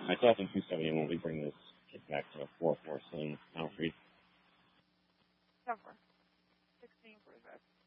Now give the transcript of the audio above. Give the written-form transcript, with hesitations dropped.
Myself and 271 will be bringing this kit back to a 4-4 sling concrete. 10-4. 16:45.